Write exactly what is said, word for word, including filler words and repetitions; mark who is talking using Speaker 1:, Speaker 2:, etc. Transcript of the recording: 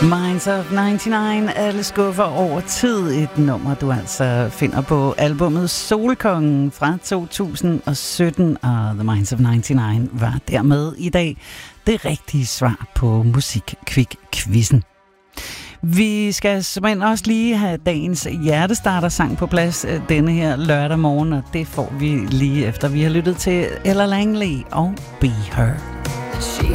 Speaker 1: Minds of nioghalvfems, alle skuffer over tid. Et nummer, du altså finder på albumet Solkongen fra to tusind og sytten, og The Minds of nioghalvfems var dermed i dag det rigtige svar på Musikquiz-quizzen. Vi skal simpelthen også lige have dagens hjertestarter-sang på plads denne her lørdag morgen, og det får vi lige efter vi har lyttet til Ella Langley og Be Her.